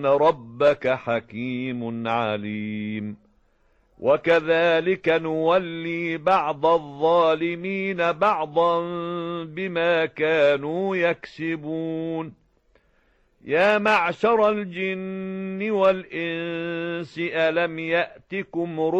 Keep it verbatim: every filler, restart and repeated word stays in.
ربك حكيم عليم. وكذلك نولي بعض الظالمين بعضا بما كانوا يكسبون. يا معشر الجن والإنس ألم يأتكم